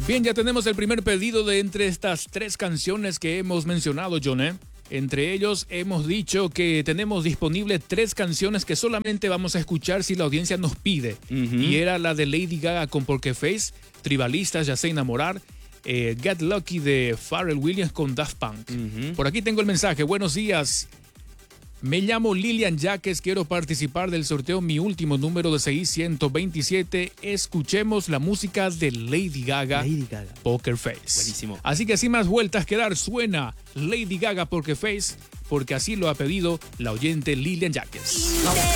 Bien, ya tenemos el primer pedido de entre estas 3 canciones que hemos mencionado, John. Entre ellos hemos dicho que tenemos disponible 3 canciones que solamente vamos a escuchar si la audiencia nos pide. Y era la de Lady Gaga con Poker Face, Tribalistas, Ya sé enamorar, Get Lucky de Pharrell Williams con Daft Punk. Por aquí tengo el mensaje. Buenos días. Me llamo Lilian Yaques, quiero participar del sorteo Mi Último Número de 627. Escuchemos la música de Lady Gaga, Poker Face. Buenísimo. Así que sin más vueltas que dar, suena Lady Gaga Poker Face, porque así lo ha pedido la oyente Lilian Yaques. Vamos.